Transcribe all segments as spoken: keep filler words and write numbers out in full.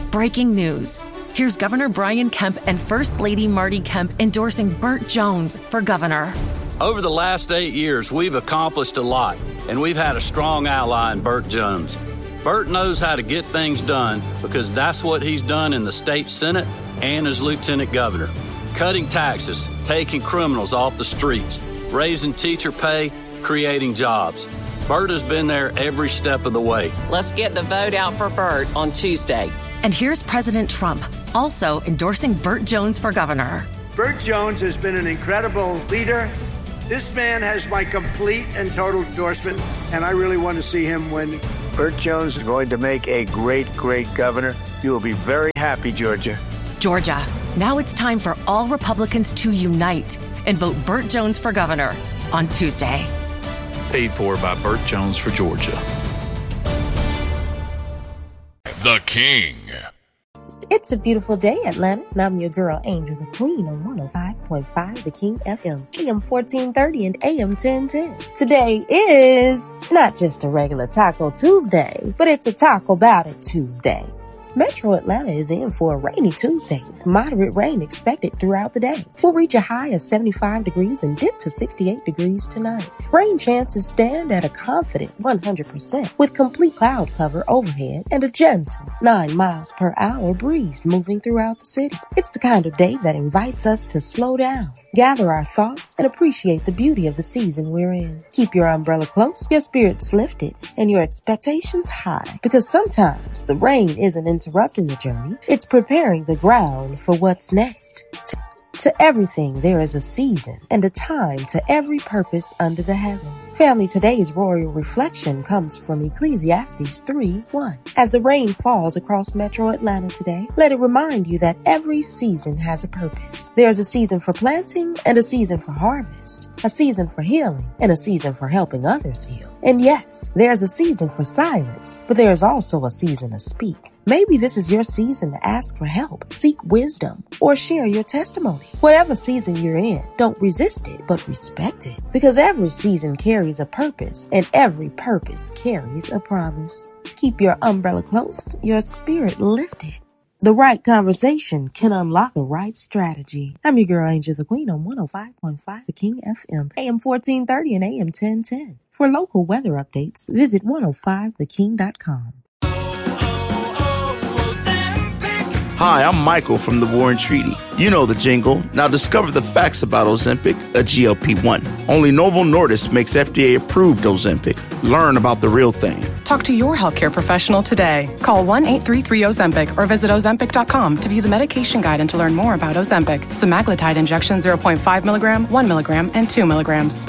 breaking news. Here's Governor Brian Kemp and First Lady Marty Kemp endorsing Burt Jones for governor. Over the last eight years, we've accomplished a lot, and we've had a strong ally in Burt Jones. Burt knows how to get things done because that's what he's done in the state Senate and as lieutenant governor. Cutting taxes, taking criminals off the streets, raising teacher pay, creating jobs. Burt has been there every step of the way. Let's get the vote out for Burt on Tuesday. And here's President Trump, also endorsing Burt Jones for governor. Burt Jones has been an incredible leader. This man has my complete and total endorsement, and I really want to see him win. Burt Jones is going to make a great, great governor. You will be very happy, Georgia. Georgia, now it's time for all Republicans to unite and vote Burt Jones for governor on Tuesday. Paid for by Burt Jones for Georgia. The King. It's a beautiful day, Atlanta, and I'm your girl, Angel the Queen, on one oh five point five The King F M, A M fourteen thirty and A M ten ten. Today is not just a regular Taco Tuesday, but it's a Taco About It Tuesday. Metro Atlanta is in for a rainy Tuesday with moderate rain expected throughout the day. We'll reach a high of seventy-five degrees and dip to sixty-eight degrees tonight. Rain chances stand at a confident one hundred percent with complete cloud cover overhead and a gentle nine miles per hour breeze moving throughout the city. It's the kind of day that invites us to slow down, gather our thoughts, and appreciate the beauty of the season we're in. Keep your umbrella close, your spirits lifted, and your expectations high, because sometimes the rain isn't interrupting the journey, it's preparing the ground for what's next. To, to everything there is a season and a time to every purpose under the heaven. Family, today's royal reflection comes from Ecclesiastes three one. As the rain falls across Metro Atlanta today, let it remind you that every season has a purpose. There's a season for planting and a season for harvest, a season for healing and a season for helping others heal. And yes, there's a season for silence, but there's also a season to speak. Maybe this is your season to ask for help, seek wisdom, or share your testimony. Whatever season you're in, don't resist it, but respect it. Because every season carries a purpose, and every purpose carries a promise. Keep your umbrella close, your spirit lifted. The right conversation can unlock the right strategy. I'm your girl, Angel the Queen, on one oh five point five The King F M, A M fourteen thirty and A M ten ten. For local weather updates, visit one oh five the king dot com. Hi, I'm Michael from the Warren Treaty. You know the jingle. Now discover the facts about Ozempic, a G L P one. Only Novo Nordisk makes F D A-approved Ozempic. Learn about the real thing. Talk to your healthcare professional today. Call one eight three three Ozempic or visit ozempic dot com to view the medication guide and to learn more about Ozempic. Semaglutide injection zero point five milligram, one milligram, and two milligrams.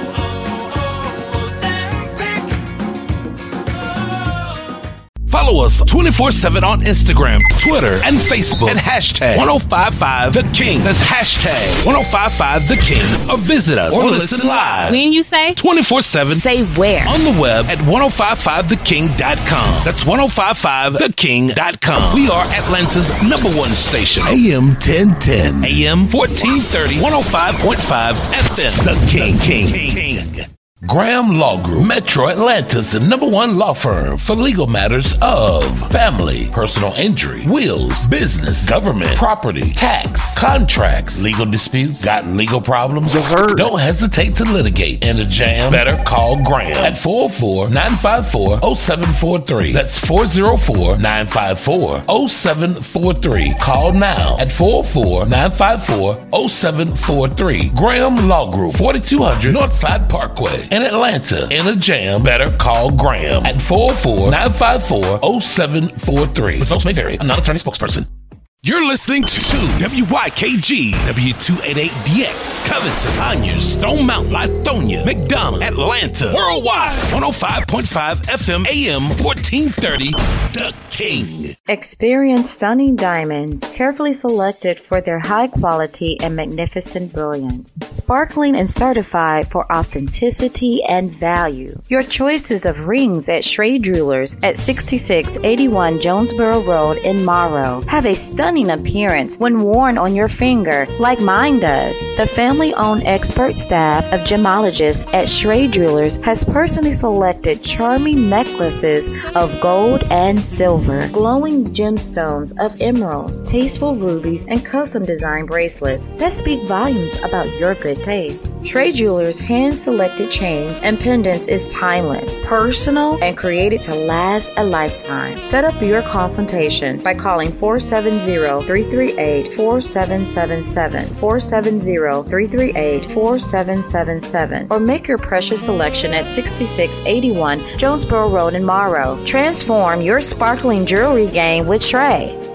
Follow us twenty-four seven on Instagram, Twitter, and Facebook at hashtag ten fifty-five The King. That's hashtag ten fifty-five The King. Or visit us or listen live. When you say twenty-four seven, say where? On the web at ten fifty-five the king dot com. That's ten fifty-five the king dot com. We are Atlanta's number one station. A M ten ten. A M fourteen thirty. one oh five point five F M. The King. King. King. King. Graham Law Group, Metro Atlanta's the number one law firm for legal matters of family, personal injury, wills, business, government, property, tax, contracts, legal disputes, got legal problems? Don't hesitate to litigate in a jam. Better call Graham at four oh four, nine five four, oh seven four three. That's four oh four, nine five four, oh seven four three. Call now at four oh four, nine five four, oh seven four three. Graham Law Group, forty-two hundred Northside Parkway. In Atlanta, in a jam, better call Graham at four oh four, nine five four, oh seven four three. Results may vary. I'm not an attorney spokesperson. You're listening to W Y K G, W two eighty-eight D X, Covington, Conyers, Stone Mountain, Lithonia, McDonough, Atlanta, worldwide, one oh five point five F M, A M fourteen thirty, The King. Experience stunning diamonds, carefully selected for their high quality and magnificent brilliance, sparkling and certified for authenticity and value. Your choices of rings at Shrey Jewelers at sixty-six eighty-one Jonesboro Road in Morrow have a stunning stunning appearance when worn on your finger, like mine does. The family-owned expert staff of gemologists at Schrey Jewelers has personally selected charming necklaces of gold and silver, glowing gemstones of emeralds, tasteful rubies, and custom design bracelets that speak volumes about your good taste. Schrey Jewelers' hand-selected chains and pendants is timeless, personal, and created to last a lifetime. Set up your consultation by calling four seven zero, three three eight, four seven seven seven, four seven zero, three three eight, four seven seven seven, or make your precious selection at sixty-six eighty-one Jonesboro Road in Morrow. Transform your sparkling jewelry game with Schrey.